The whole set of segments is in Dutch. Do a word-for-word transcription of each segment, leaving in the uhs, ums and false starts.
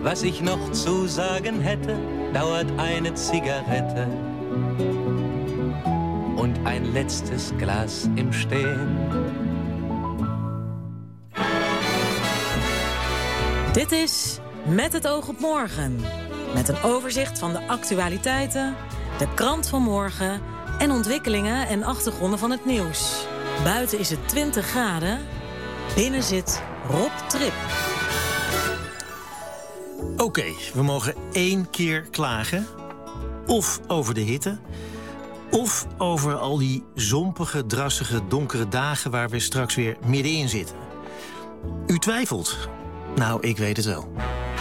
Was ich noch zu sagen hätte, dauert eine Zigarette und ein letztes Glas im Stehen. Dit is Met het oog op morgen. Met een overzicht van de actualiteiten, de krant van morgen en ontwikkelingen en achtergronden van het nieuws. Buiten is het twintig graden. Binnen zit Rob Trip. Oké, okay, we mogen één keer klagen. Of over de hitte. Of over al die zompige, drassige, donkere dagen waar we straks weer middenin zitten. U twijfelt? Nou, ik weet het wel.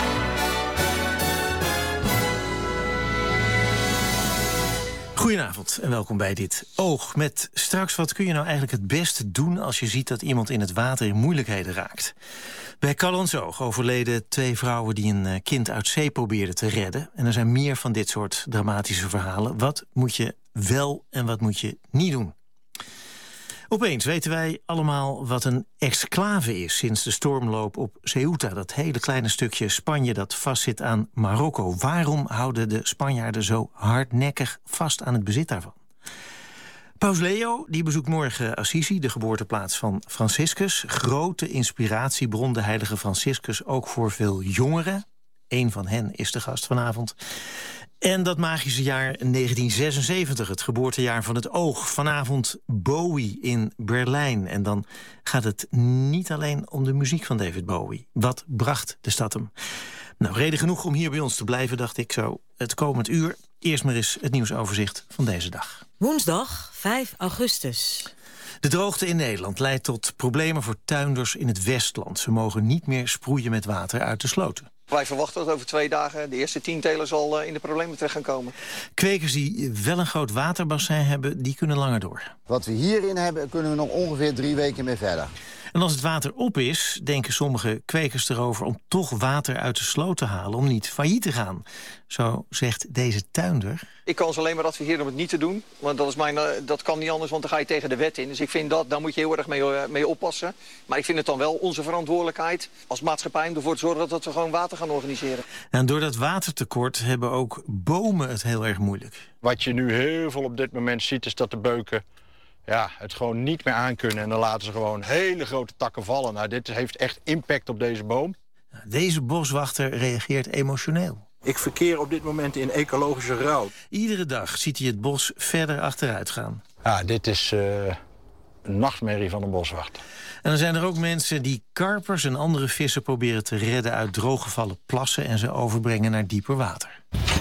Goedenavond en welkom bij Dit Oog. Met straks, wat kun je nou eigenlijk het beste doen als je ziet dat iemand in het water in moeilijkheden raakt? Bij Callantsoog overleden twee vrouwen die een kind uit zee probeerden te redden. En er zijn meer van dit soort dramatische verhalen. Wat moet je wel en wat moet je niet doen? Opeens weten wij allemaal wat een exclave is sinds de stormloop op Ceuta. Dat hele kleine stukje Spanje dat vastzit aan Marokko. Waarom houden de Spanjaarden zo hardnekkig vast aan het bezit daarvan? Paus Leo die bezoekt morgen Assisi, de geboorteplaats van Franciscus. Grote inspiratiebron, de heilige Franciscus, ook voor veel jongeren. Eén van hen is de gast vanavond. En dat magische jaar negentien zesenzeventig, het geboortejaar van het oog. Vanavond Bowie in Berlijn. En dan gaat het niet alleen om de muziek van David Bowie. Wat bracht de stad hem? Nou, reden genoeg om hier bij ons te blijven, dacht ik zo. Het komend uur. Eerst maar eens het nieuwsoverzicht van deze dag. Woensdag vijf augustus. De droogte in Nederland leidt tot problemen voor tuinders in het Westland. Ze mogen niet meer sproeien met water uit de sloten. Wij verwachten dat over twee dagen de eerste tientelers al in de problemen terecht gaan komen. Kwekers die wel een groot waterbassin hebben, die kunnen langer door. Wat we hierin hebben, kunnen we nog ongeveer drie weken mee verder. En als het water op is, denken sommige kwekers erover om toch water uit de sloot te halen, om niet failliet te gaan. Zo zegt deze tuinder. Ik kan ze alleen maar adviseren om het niet te doen. Want dat, is mijn, dat kan niet anders, want dan ga je tegen de wet in. Dus ik vind dat, daar moet je heel erg mee, mee oppassen. Maar ik vind het dan wel onze verantwoordelijkheid als maatschappij om ervoor te zorgen dat we gewoon water gaan organiseren. En door dat watertekort hebben ook bomen het heel erg moeilijk. Wat je nu heel veel op dit moment ziet, is dat de beuken ja, het gewoon niet meer aankunnen. En dan laten ze gewoon hele grote takken vallen. Nou, dit heeft echt impact op deze boom. Deze boswachter reageert emotioneel. Ik verkeer op dit moment in ecologische rouw. Iedere dag ziet hij het bos verder achteruit gaan. Ja, dit is uh, een nachtmerrie van een boswachter. En dan zijn er ook mensen die karpers en andere vissen proberen te redden uit drooggevallen plassen en ze overbrengen naar dieper water.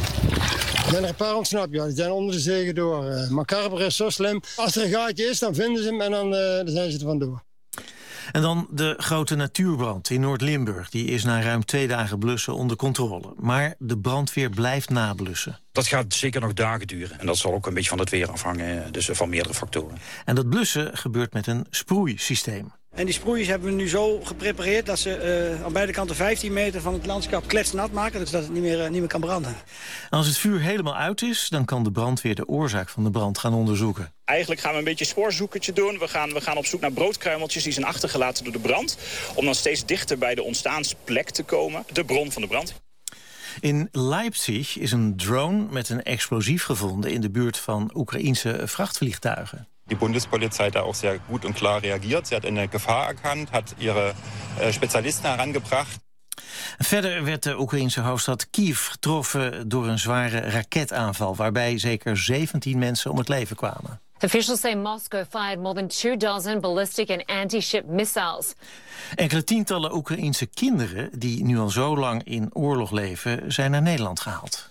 Er zijn er een paar ontsnapt, ja. Die zijn onder de zee door. Uh, maar karper is zo slim. Als er een gaatje is, dan vinden ze hem en dan, uh, dan zijn ze er vandoor. En dan de grote natuurbrand in Noord-Limburg. Die is na ruim twee dagen blussen onder controle. Maar de brandweer blijft nablussen. Dat gaat zeker nog dagen duren. En dat zal ook een beetje van het weer afhangen, dus van meerdere factoren. En dat blussen gebeurt met een sproeisysteem. En die sproeiers hebben we nu zo geprepareerd dat ze uh, aan beide kanten vijftien meter van het landschap kletsnat maken. Dus dat het niet meer, uh, niet meer kan branden. En als het vuur helemaal uit is, dan kan de brandweer de oorzaak van de brand gaan onderzoeken. Eigenlijk gaan we een beetje spoorzoekertje doen. We gaan, we gaan op zoek naar broodkruimeltjes die zijn achtergelaten door de brand. Om dan steeds dichter bij de ontstaansplek te komen. De bron van de brand. In Leipzig is een drone met een explosief gevonden in de buurt van Oekraïense vrachtvliegtuigen. Die Bundespolizei hat da auch sehr gut und klar reagiert. Sie hat eine Gefahr erkannt, hat ihre uh, Spezialisten herangebracht. Verder werd de Oekraïense hoofdstad Kiev getroffen door een zware raketaanval, waarbij zeker zeventien mensen om het leven kwamen. Officials say Moscow fired more than two dozen ballistic and anti-ship missiles. Enkele tientallen Oekraïense kinderen die nu al zo lang in oorlog leven, zijn naar Nederland gehaald.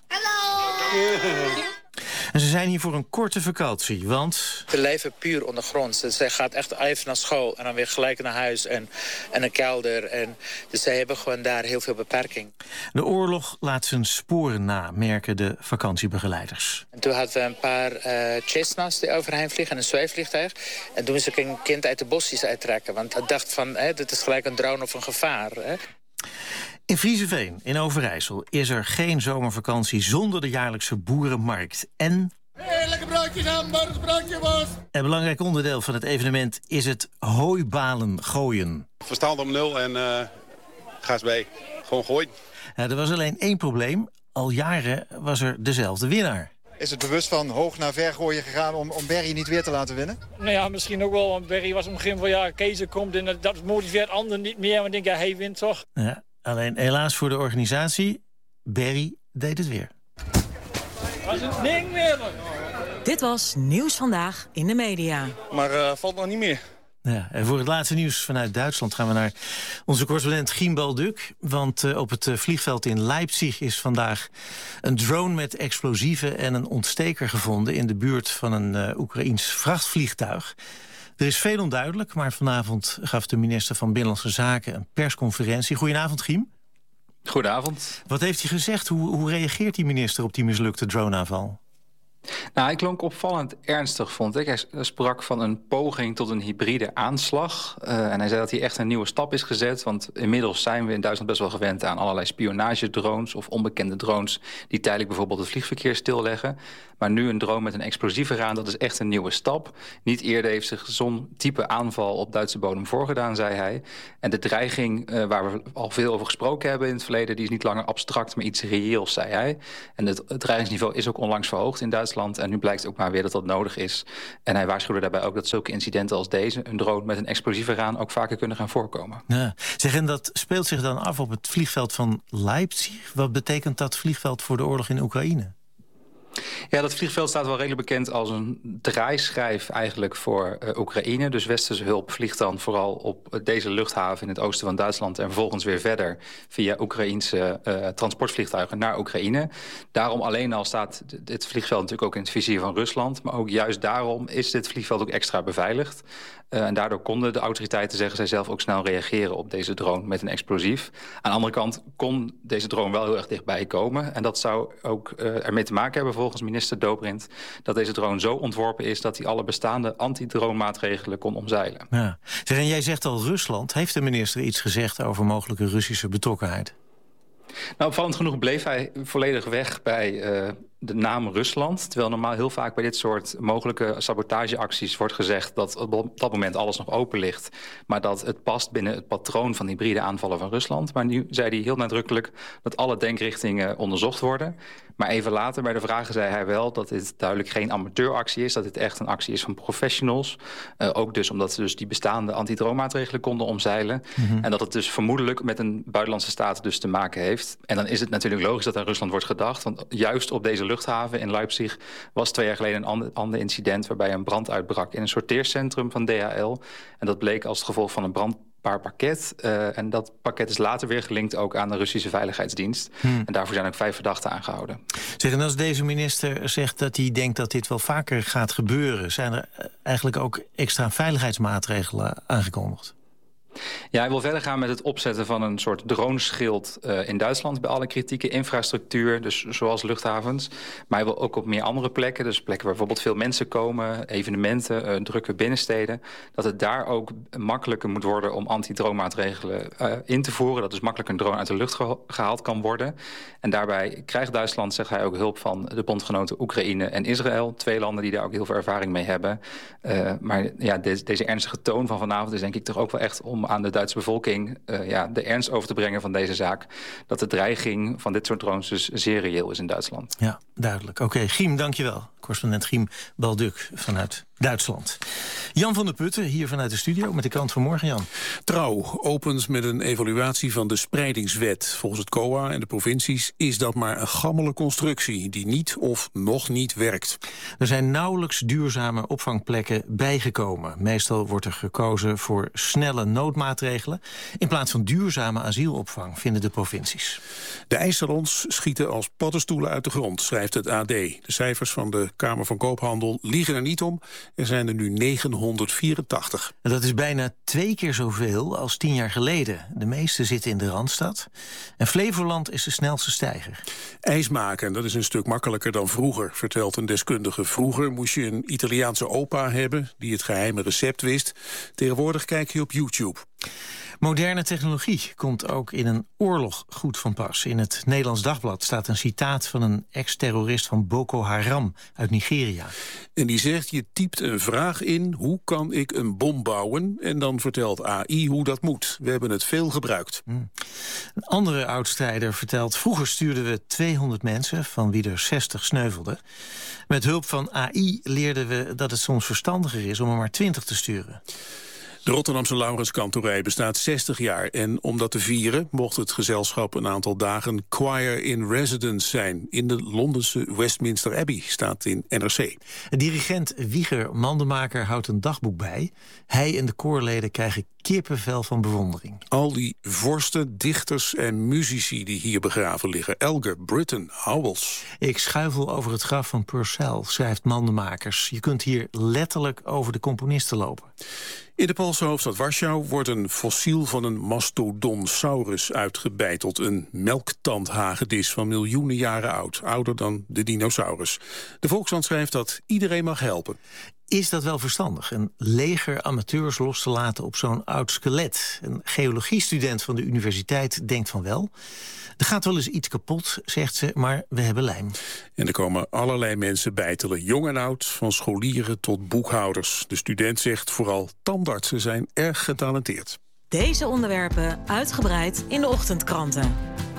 Hallo! En ze zijn hier voor een korte vakantie, want ze leven puur ondergronds. Dus zij gaat echt even naar school en dan weer gelijk naar huis en, en een kelder. En, dus zij hebben gewoon daar heel veel beperking. De oorlog laat zijn sporen na, merken de vakantiebegeleiders. En toen hadden we een paar uh, Cessna's die overheen vliegen en een zweefvliegtuig. En toen moest ik een kind uit de bosjes uittrekken. Want hij dacht van, hè, dit is gelijk een drone of een gevaar. Hè. In Vriezeveen, in Overijssel, is er geen zomervakantie zonder de jaarlijkse boerenmarkt. En heerlijke broodjes, hamburgers, broodje worst. Een belangrijk onderdeel van het evenement is het hooibalen gooien. We staan om nul en uh, gas bij. Gewoon gooien. Ja, er was alleen één probleem. Al jaren was er dezelfde winnaar. Is het bewust van hoog naar ver gooien gegaan om, om Berry niet weer te laten winnen? Nou ja, misschien ook wel. Want Berry was op een gegeven moment van ja, Keizer komt en dat motiveert anderen niet meer. Want ik denk, ja, hij wint toch. Ja, alleen helaas voor de organisatie, Berry deed het weer. Was het ding weer? Dit was Nieuws Vandaag in de media. Maar uh, valt nog niet meer. Ja, en voor het laatste nieuws vanuit Duitsland gaan we naar onze correspondent Giem Balduk. Want uh, op het uh, vliegveld in Leipzig is vandaag een drone met explosieven en een ontsteker gevonden in de buurt van een uh, Oekraïens vrachtvliegtuig. Er is veel onduidelijk, maar vanavond gaf de minister van Binnenlandse Zaken een persconferentie. Goedenavond, Giem. Goedenavond. Wat heeft hij gezegd? Hoe, hoe reageert die minister op die mislukte droneaanval? Nou, hij klonk opvallend ernstig, vond ik. Hij sprak van een poging tot een hybride aanslag. Uh, en hij zei dat hij echt een nieuwe stap is gezet. Want inmiddels zijn we in Duitsland best wel gewend aan allerlei spionagedrones of onbekende drones die tijdelijk bijvoorbeeld het vliegverkeer stilleggen. Maar nu een drone met een explosief eraan, dat is echt een nieuwe stap. Niet eerder heeft zich zo'n type aanval op Duitse bodem voorgedaan, zei hij. En de dreiging, uh, waar we al veel over gesproken hebben in het verleden, die is niet langer abstract, maar iets reëels, zei hij. En het, het dreigingsniveau is ook onlangs verhoogd in Duitsland. En nu blijkt ook maar weer dat dat nodig is. En hij waarschuwde daarbij ook dat zulke incidenten als deze, een drone met een explosief eraan, ook vaker kunnen gaan voorkomen. Ja. Zeg, en dat speelt zich dan af op het vliegveld van Leipzig. Wat betekent dat vliegveld voor de oorlog in Oekraïne? Ja, dat vliegveld staat wel redelijk bekend als een draaischijf eigenlijk voor uh, Oekraïne. Dus westerse hulp vliegt dan vooral op deze luchthaven in het oosten van Duitsland en vervolgens weer verder via Oekraïense uh, transportvliegtuigen naar Oekraïne. Daarom alleen al staat dit vliegveld natuurlijk ook in het vizier van Rusland. Maar ook juist daarom is dit vliegveld ook extra beveiligd. Uh, en daardoor konden de autoriteiten, zeggen zij zelf, ook snel reageren op deze drone met een explosief. Aan de andere kant kon deze drone wel heel erg dichtbij komen. En dat zou ook uh, ermee te maken hebben, volgens minister Dobrindt, dat deze drone zo ontworpen is dat hij alle bestaande anti-drone-maatregelen kon omzeilen. Ja. Zeg, en jij zegt al Rusland. Heeft de minister iets gezegd over mogelijke Russische betrokkenheid? Nou, opvallend genoeg bleef hij volledig weg bij uh, de naam Rusland. Terwijl normaal heel vaak bij dit soort mogelijke sabotageacties wordt gezegd dat op dat moment alles nog open ligt. Maar dat het past binnen het patroon van hybride aanvallen van Rusland. Maar nu zei hij heel nadrukkelijk dat alle denkrichtingen onderzocht worden. Maar even later bij de vragen zei hij wel dat dit duidelijk geen amateuractie is. Dat dit echt een actie is van professionals. Uh, ook dus omdat ze dus die bestaande antidroommaatregelen konden omzeilen. Mm-hmm. En dat het dus vermoedelijk met een buitenlandse staat dus te maken heeft. En dan is het natuurlijk logisch dat aan Rusland wordt gedacht. Want juist op deze luchthaven in Leipzig was twee jaar geleden een ander, ander incident waarbij een brand uitbrak in een sorteercentrum van D H L. En dat bleek als het gevolg van een brand paar pakket. Uh, en dat pakket is later weer gelinkt ook aan de Russische Veiligheidsdienst. Hmm. En daarvoor zijn ook vijf verdachten aangehouden. Zeg, en als deze minister zegt dat hij denkt dat dit wel vaker gaat gebeuren, zijn er eigenlijk ook extra veiligheidsmaatregelen aangekondigd? Ja, hij wil verder gaan met het opzetten van een soort droneschild uh, in Duitsland bij alle kritieke infrastructuur, dus zoals luchthavens. Maar hij wil ook op meer andere plekken, dus plekken waar bijvoorbeeld veel mensen komen, evenementen, uh, drukke binnensteden, dat het daar ook makkelijker moet worden om anti-drone-maatregelen uh, in te voeren. Dat dus makkelijk een drone uit de lucht geha- gehaald kan worden. En daarbij krijgt Duitsland, zegt hij, ook hulp van de bondgenoten Oekraïne en Israël. Twee landen die daar ook heel veel ervaring mee hebben. Uh, maar ja, de- deze ernstige toon van vanavond is denk ik toch ook wel echt om aan de Duitse bevolking uh, ja, de ernst over te brengen van deze zaak. Dat de dreiging van dit soort drones dus zeer reëel is in Duitsland. Ja, duidelijk. Oké, okay, Giem, dankjewel. Correspondent Giem Balduk vanuit Duitsland. Jan van der Putten, hier vanuit de studio met de krant van morgen, Jan. Trouw opent met een evaluatie van de spreidingswet. Volgens het C O A en de provincies is dat maar een gammele constructie die niet of nog niet werkt. Er zijn nauwelijks duurzame opvangplekken bijgekomen. Meestal wordt er gekozen voor snelle noodmaatregelen in plaats van duurzame asielopvang, vinden de provincies. De ijssalons schieten als paddenstoelen uit de grond, schrijft het A D. De cijfers van de Kamer van Koophandel liegen er niet om. Er zijn er nu negenhonderdvierentachtig. Dat is bijna twee keer zoveel als tien jaar geleden. De meeste zitten in de Randstad. En Flevoland is de snelste stijger. IJs maken, dat is een stuk makkelijker dan vroeger, vertelt een deskundige. Vroeger moest je een Italiaanse opa hebben die het geheime recept wist. Tegenwoordig kijk je op YouTube. Moderne technologie komt ook in een oorlog goed van pas. In het Nederlands Dagblad staat een citaat van een ex-terrorist van Boko Haram uit Nigeria. En die zegt, je typt een vraag in, hoe kan ik een bom bouwen? En dan vertelt A I hoe dat moet. We hebben het veel gebruikt. Hmm. Een andere oud-strijder vertelt, vroeger stuurden we tweehonderd mensen, van wie er zestig sneuvelden. Met hulp van A I leerden we dat het soms verstandiger is om er maar twintig te sturen. De Rotterdamse Laurenskantorij bestaat zestig jaar en om dat te vieren mocht het gezelschap een aantal dagen choir in residence zijn. In de Londense Westminster Abbey, staat in N R C. Dirigent Wieger Mandenmaker houdt een dagboek bij. Hij en de koorleden krijgen kippenvel van bewondering. Al die vorsten, dichters en muzici die hier begraven liggen. Elgar, Britten, Howells. Ik schuifel over het graf van Purcell, schrijft Mandenmakers. Je kunt hier letterlijk over de componisten lopen. In de Poolse hoofdstad Warschau wordt een fossiel van een mastodonsaurus uitgebeiteld. Een melktandhagedis van miljoenen jaren oud. Ouder dan de dinosaurus. De Volkskrant schrijft dat iedereen mag helpen. Is dat wel verstandig, een leger amateurs los te laten op zo'n oud skelet? Een geologiestudent van de universiteit denkt van wel. Er gaat wel eens iets kapot, zegt ze, maar we hebben lijm. En er komen allerlei mensen bijtelen, jong en oud, van scholieren tot boekhouders. De student zegt vooral tandartsen zijn erg getalenteerd. Deze onderwerpen uitgebreid in de ochtendkranten.